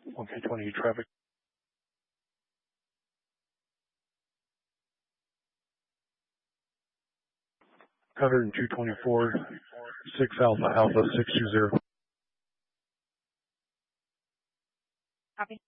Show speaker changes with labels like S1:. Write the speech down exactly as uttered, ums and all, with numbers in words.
S1: one K twenty traffic. one hundred two twenty-four, six Alpha Alpha six two zero.
S2: Copy.